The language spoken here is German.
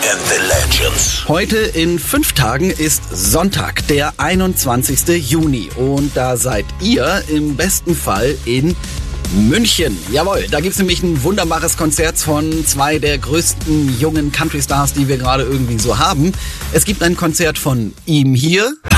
and the Legends. Heute in 5 Tagen ist Sonntag, der 21. Juni. Und da seid ihr im besten Fall in München. Jawohl, da gibt's nämlich ein wunderbares Konzert von 2 der größten jungen Country-Stars, die wir gerade irgendwie so haben. Es gibt ein Konzert von ihm hier.